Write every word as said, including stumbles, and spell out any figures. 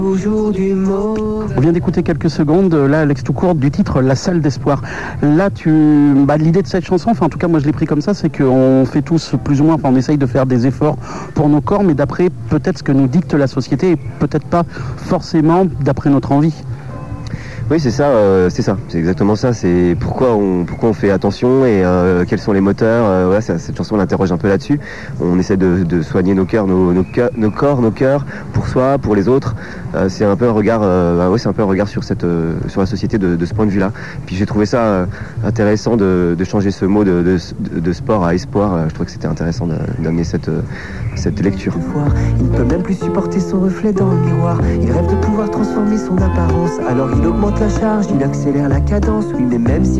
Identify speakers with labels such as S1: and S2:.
S1: On vient d'écouter quelques secondes, là, l'extrait court du titre La Salle d'Espoir. Là, tu, bah, l'idée de cette chanson, enfin, en tout cas, moi, je l'ai pris comme ça, c'est qu'on fait tous plus ou moins, enfin, on essaye de faire des efforts pour nos corps, mais d'après peut-être ce que nous dicte la société, et peut-être pas forcément d'après notre envie.
S2: Oui, c'est ça, euh, c'est ça, c'est exactement ça. C'est pourquoi on, pourquoi on fait attention et euh, quels sont les moteurs. Euh, voilà, ça, cette chanson, on interroge un peu là-dessus. On essaie de, de soigner nos cœurs, nos, nos, nos corps, nos cœurs, pour soi, pour les autres. Euh, c'est un peu un regard, euh, bah ouais, c'est un peu un regard sur cette, euh, sur la société de, de ce point de vue-là. Puis j'ai trouvé ça euh, intéressant de, de changer ce mot de, de, de sport à espoir. Euh, je trouvais que c'était intéressant de, d'amener cette, euh, cette lecture.
S3: Il ne peut même plus supporter son reflet dans le miroir. Il rêve de pouvoir transformer son apparence. Alors il augmente la charge, il accélère la cadence. Oui, mais même si